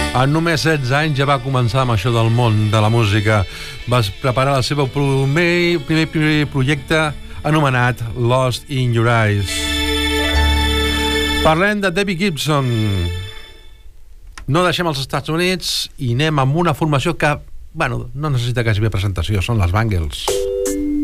En només 16 anys ja va començar amb això del món de la música. Va preparar el seu primer projecte anomenat Lost in Your Eyes. Parlem de Debbie Gibson. No deixem els Estats Units i anem amb una formació que, bueno, no necessita quasi bé presentació, són les Bangles.